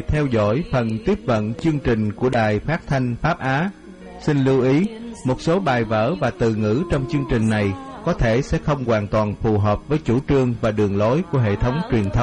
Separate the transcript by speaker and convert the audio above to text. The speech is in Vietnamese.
Speaker 1: theo dõi phần tiếp vận chương trình của Đài Phát thanh Pháp Á. Xin lưu ý, một số bài vở và từ ngữ trong chương trình này có thể sẽ không hoàn toàn phù hợp với chủ trương và đường lối của hệ thống truyền thông